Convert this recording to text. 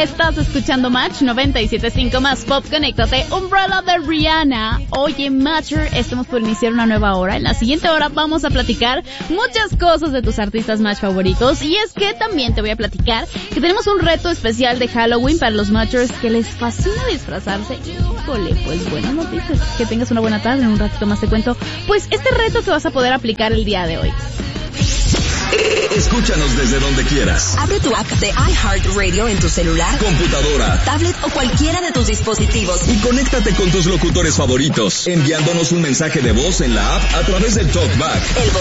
Estás escuchando Match 97.5 más Pop. Conéctate. Umbrella de Rihanna. Oye, Matcher, estamos por iniciar una nueva hora. En la siguiente hora vamos a platicar muchas cosas de tus artistas Match favoritos. Y es que también te voy a platicar que tenemos un reto especial de Halloween para los Matchers que les fascina disfrazarse. Híjole, pues buenas noticias. Que tengas una buena tarde. En un ratito más te cuento, pues, este reto que vas a poder aplicar el día de hoy. Escúchanos desde donde quieras. Abre tu app de iHeartRadio en tu celular, computadora, tablet o cualquiera de tus dispositivos. Y conéctate con tus locutores favoritos, enviándonos un mensaje de voz en la app a través del TalkBack.